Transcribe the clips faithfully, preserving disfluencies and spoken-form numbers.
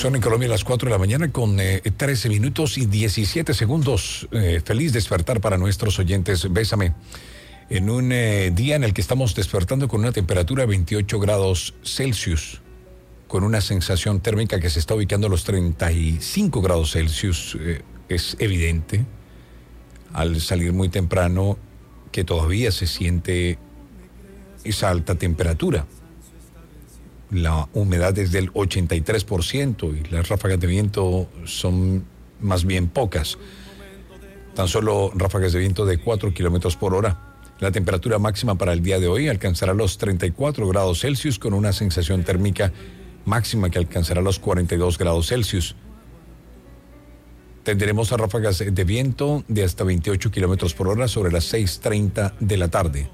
Son en Colombia las cuatro de la mañana con eh, trece minutos y diecisiete segundos. Eh, feliz despertar para nuestros oyentes. Bésame. En un eh, día en el que estamos despertando con una temperatura de veintiocho grados Celsius, con una sensación térmica que se está ubicando a los treinta y cinco grados Celsius, eh, es evidente al salir muy temprano que todavía se siente esa alta temperatura. La humedad es del ochenta y tres por ciento y las ráfagas de viento son más bien pocas. Tan solo ráfagas de viento de cuatro kilómetros por hora. La temperatura máxima para el día de hoy alcanzará los treinta y cuatro grados Celsius con una sensación térmica máxima que alcanzará los cuarenta y dos grados Celsius. Tendremos a ráfagas de viento de hasta veintiocho kilómetros por hora sobre las seis treinta de la tarde.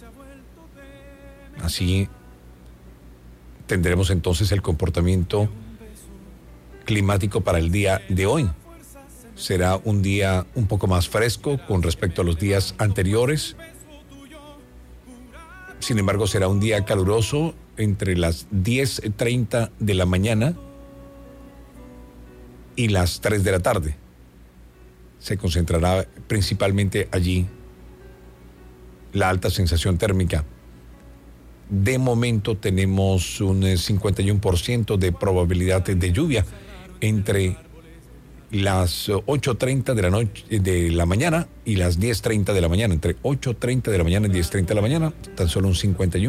Así tendremos entonces el comportamiento climático para el día de hoy. Será un día un poco más fresco con respecto a los días anteriores. Sin embargo, será un día caluroso entre las diez treinta de la mañana y las tres de la tarde. Se concentrará principalmente allí la alta sensación térmica. De momento tenemos un cincuenta y uno por ciento de probabilidad de lluvia entre las ocho treinta de la noche de la mañana y las diez treinta de la mañana, entre ocho treinta de la mañana y diez treinta de la mañana, tan solo un cincuenta y uno